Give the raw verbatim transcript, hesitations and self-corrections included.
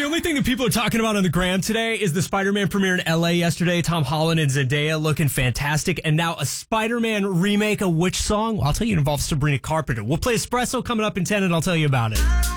the only thing that people are talking about on the gram today is the Spider-Man premiere in L A yesterday. Tom Holland and Zendaya looking fantastic. And now a Spider-Man remake of which song? Well, I'll tell you, it involves Sabrina Carpenter. We'll play Espresso coming up in ten, and I'll tell you about it.